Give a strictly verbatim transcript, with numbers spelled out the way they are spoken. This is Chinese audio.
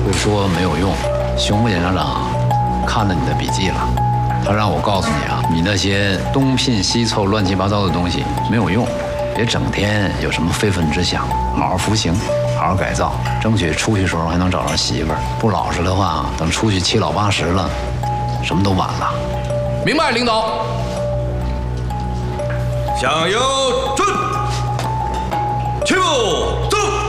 会说没有用。熊副检察长看了你的笔记了，他让我告诉你啊，你那些东拼西凑、乱七八糟的东西没有用，别整天有什么非分之想，好好服刑，好好改造，争取出去时候还能找着媳妇儿。不老实的话，等出去七老八十了，什么都晚了。 明白，领导。 向右转，去步。